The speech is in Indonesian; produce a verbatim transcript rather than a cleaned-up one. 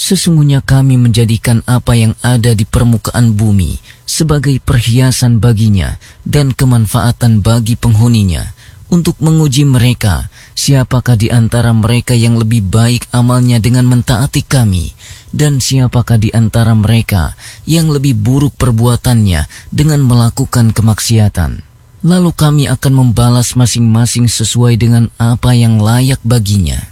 Sesungguhnya kami menjadikan apa yang ada di permukaan bumi sebagai perhiasan baginya dan kemanfaatan bagi penghuninya, untuk menguji mereka, siapakah di antara mereka yang lebih baik amalnya dengan mentaati kami, dan siapakah di antara mereka yang lebih buruk perbuatannya dengan melakukan kemaksiatan. Lalu kami akan membalas masing-masing sesuai dengan apa yang layak baginya.